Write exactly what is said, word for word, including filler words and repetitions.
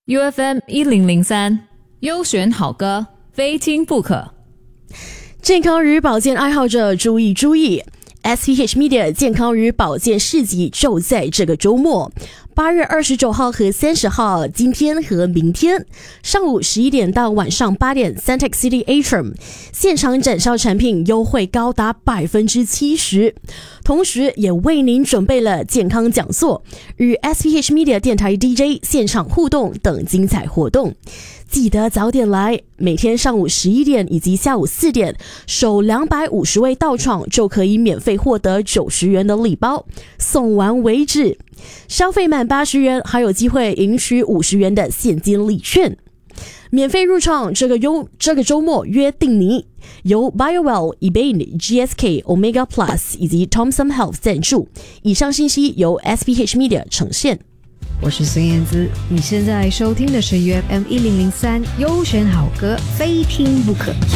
U F M 一零零三，优选好歌，非听不可。 健康与保健爱好者注意注意 ，S P H Media 健康与保健市集就在这个周末，八月二十九号和三十号，今天和明天，上午十一点到晚上八点 ，Suntec City Atrium 现场展销产品优惠高达百分之七十，同时也为您准备了健康讲座与 S P H Media 电台 D J 现场互动等精彩活动。记得早点来，每天上午十一点以及下午四点，首两百五十位到场就可以免费获得九十元的礼包，送完为止。消费满八十元还有机会赢取五十元的现金礼券。免费入场，这个优这个周末约定你。由 BioWell、eBay、G S K、Omega Plus 以及 Thompson Health 赞助。以上信息由 S P H Media 呈现。 我是孙燕姿，你现在收听的是 U F M 一零零三优选好歌，非听不可。